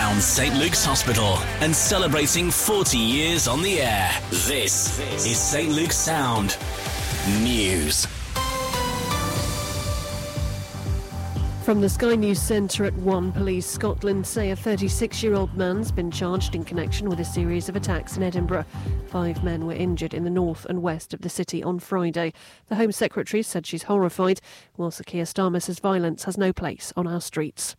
around St Luke's Hospital and celebrating 40 years on the air. This is St Luke's Sound News. From the Sky News Centre at 1, Police Scotland say a 36-year-old man's been charged in connection with a series of attacks in Edinburgh. 5 men were injured in the north and west of the city on Friday. The Home Secretary said she's horrified, while Sir Keir Starmer says violence has no place on our streets.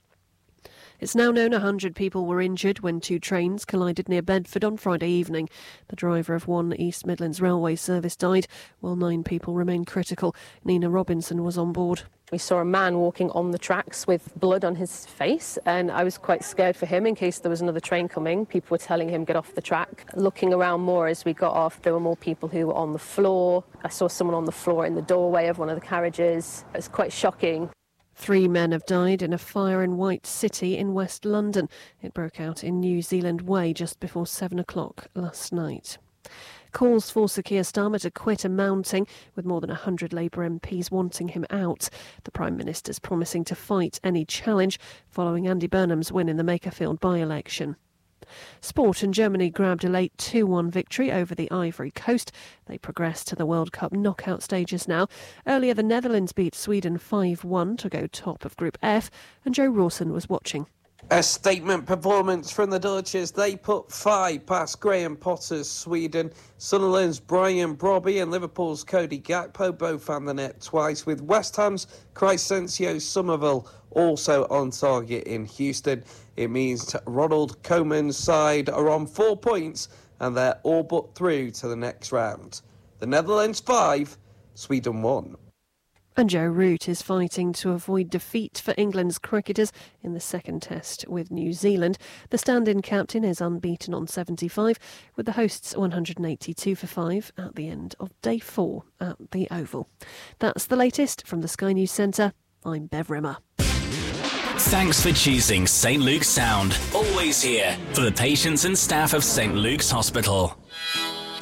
It's now known 100 people were injured when 2 trains collided near Bedford on Friday evening. The driver of one East Midlands railway service died, while 9 people remain critical. Nina Robinson was on board. We saw a man walking on the tracks with blood on his face, and I was quite scared for him in case there was another train coming. People were telling him get off the track. Looking around more as we got off, there were more people who were on the floor. I saw someone on the floor in the doorway of one of the carriages. It was quite shocking. 3 men have died in a fire in White City in West London. It broke out in New Zealand Way just before 7 o'clock last night. Calls for Sir Keir Starmer to quit are mounting, with more than 100 Labour MPs wanting him out. The Prime Minister's promising to fight any challenge following Andy Burnham's win in the Makerfield by-election. Sport, and Germany grabbed a late 2-1 victory over the Ivory Coast. They progress to the World Cup knockout stages now. Earlier, the Netherlands beat Sweden 5-1 to go top of Group F, and Joe Rawson was watching. A statement performance from the Dutch as they put 5 past Graham Potter's Sweden. Sunderland's Brian Brobby and Liverpool's Cody Gakpo both found the net twice, with West Ham's Crysencio Somerville also on target in Houston. It means Ronald Koeman's side are on 4 points and they're all but through to the next round. The Netherlands 5, Sweden 1. And Joe Root is fighting to avoid defeat for England's cricketers in the second test with New Zealand. The stand-in captain is unbeaten on 75, with the hosts 182 for 5 at the end of day 4 at the Oval. That's the latest from the Sky News Centre. I'm Bev Rimmer. Thanks for choosing St Luke's Sound. Always here for the patients and staff of St Luke's Hospital.